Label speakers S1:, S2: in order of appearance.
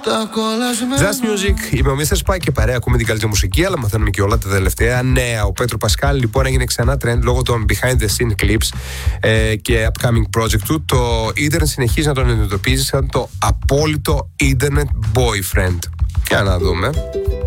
S1: Just Music, είμαι ο Mr. Spike και παρέα ακούμε την καλύτερη μουσική, αλλά μαθαίνουμε και όλα τα τελευταία νέα. Ο Πέτρο Πασκάλ λοιπόν έγινε ξανά trend λόγω των behind the scene clips και upcoming project του. Το ίντερνετ συνεχίζει να τον αντιμετωπίζει σαν το απόλυτο internet boyfriend. Για να δούμε.